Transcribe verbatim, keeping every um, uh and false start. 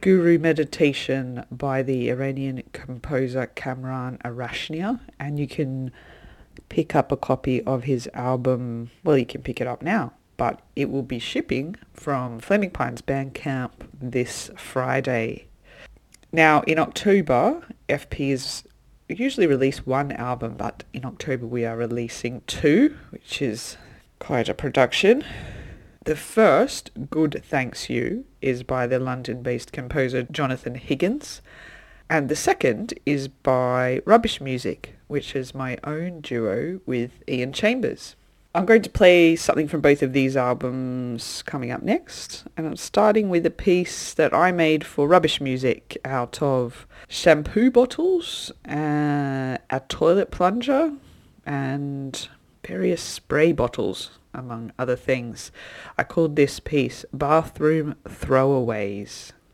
Guru Meditation by the Iranian composer Kamran Arashnia, and you can pick up a copy of his album. Well, you can pick it up now, but it will be shipping from Flaming Pines Bandcamp this Friday. Now, in October, F P is usually release one album, but in October we are releasing two, which is quite a production. The first, Good Thanks You, is by the London-based composer Jonathan Higgins, and the second is by Rubbish Music, which is my own duo with Ian Chambers. I'm going to play something from both of these albums coming up next, and I'm starting with a piece that I made for Rubbish Music out of shampoo bottles, uh, a toilet plunger, and various spray bottles, among other things. I called this piece Bathroom Throwaways.